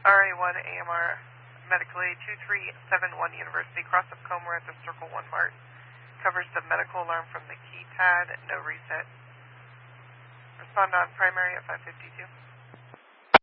RA1 AMR Medical Aid 2371 University, cross of Comer at the Circle 1 Mart. Covers the medical alarm from the keypad, no reset. Respond on primary at 552.